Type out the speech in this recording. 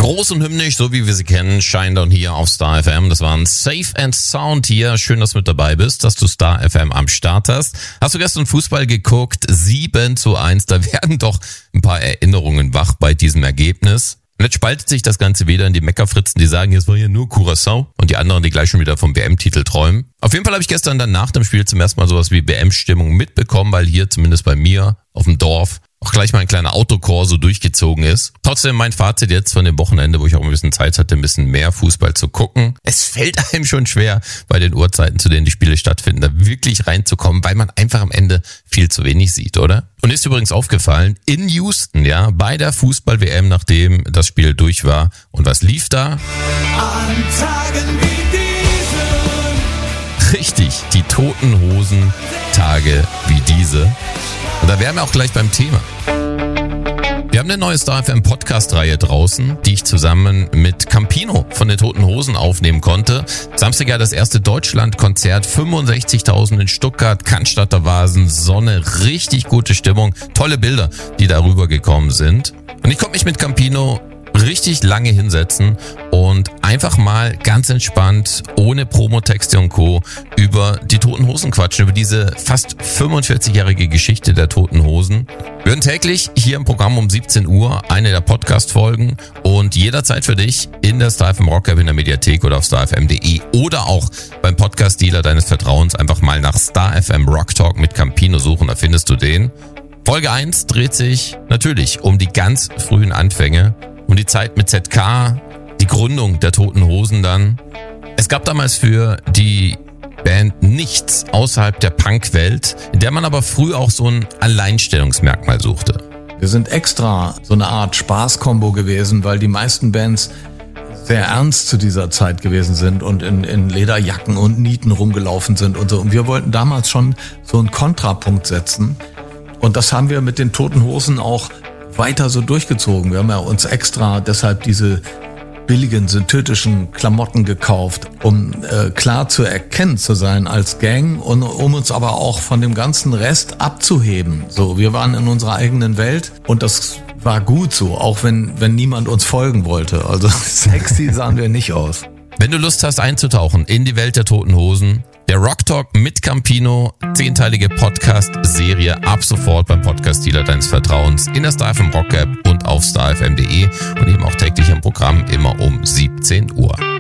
Groß und hymnisch, so wie wir sie kennen, Shinedown hier auf Star FM. Das war ein Safe and Sound hier. Schön, dass du mit dabei bist, dass du Star FM am Start hast. Hast du gestern Fußball geguckt? 7:1. Da werden doch ein paar Erinnerungen wach bei diesem Ergebnis. Und jetzt spaltet sich das Ganze wieder in die Meckerfritzen, die sagen, jetzt war hier nur Curaçao, und die anderen, die gleich schon wieder vom WM-Titel träumen. Auf jeden Fall habe ich gestern dann nach dem Spiel zum ersten Mal sowas wie WM-Stimmung mitbekommen, weil hier zumindest bei mir auf dem Dorf auch gleich mal ein kleiner Autokorso durchgezogen ist. Trotzdem mein Fazit jetzt von dem Wochenende, wo ich auch ein bisschen Zeit hatte, ein bisschen mehr Fußball zu gucken. Es fällt einem schon schwer, bei den Uhrzeiten, zu denen die Spiele stattfinden, da wirklich reinzukommen, weil man einfach am Ende viel zu wenig sieht, oder? Und ist übrigens aufgefallen, in Houston, ja, bei der Fußball-WM, nachdem das Spiel durch war. Und was lief da? An Tagen wie diesen. Richtig, die Toten Hosen Tage wie diese. Und da wären wir auch gleich beim Thema. Wir haben eine neue Star FM Podcast-Reihe draußen, die ich zusammen mit Campino von den Toten Hosen aufnehmen konnte. Samstag ja das erste Deutschland-Konzert, 65.000 in Stuttgart, Cannstatter Vasen, Sonne, richtig gute Stimmung, tolle Bilder, die darüber gekommen sind. Und ich konnte mich mit Campino richtig lange hinsetzen und einfach mal ganz entspannt, ohne Promotexte und Co. über die Toten Hosen quatschen, über diese fast 45-jährige Geschichte der Toten Hosen. Wir hören täglich hier im Programm um 17 Uhr eine der Podcast-Folgen und jederzeit für dich in der Star FM Rock App, in der Mediathek oder auf starfm.de oder auch beim Podcast-Dealer deines Vertrauens einfach mal nach Star FM Rock Talk mit Campino suchen, da findest du den. Folge 1 dreht sich natürlich um die ganz frühen Anfänge, um die Zeit mit ZK, die Gründung der Toten Hosen dann. Es gab damals für die Band nichts außerhalb der Punkwelt, in der man aber früh auch so ein Alleinstellungsmerkmal suchte. Wir sind extra so eine Art Spaßkombo gewesen, weil die meisten Bands sehr ernst zu dieser Zeit gewesen sind und in Lederjacken und Nieten rumgelaufen sind und so. Und wir wollten damals schon so einen Kontrapunkt setzen. Und das haben wir mit den Toten Hosen auch weiter so durchgezogen. Wir haben ja uns extra deshalb diese billigen synthetischen Klamotten gekauft, um klar zu erkennen zu sein als Gang und um uns aber auch von dem ganzen Rest abzuheben. So, wir waren in unserer eigenen Welt und das war gut so, auch wenn niemand uns folgen wollte. Also sexy sahen wir nicht aus. Wenn du Lust hast einzutauchen in die Welt der Toten Hosen, der Rock Talk mit Campino, 10-teilige Podcast-Serie ab sofort beim Podcast-Dealer deines Vertrauens, in der Star FM Rock App und auf starfm.de und eben auch täglich im Programm immer um 17 Uhr.